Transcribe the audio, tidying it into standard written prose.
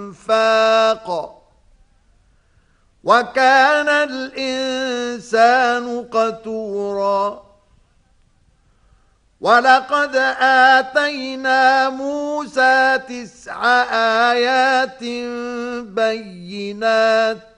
إنفاق وكان الإنسان قتورا ولقد آتينا موسى 9 آيات بينات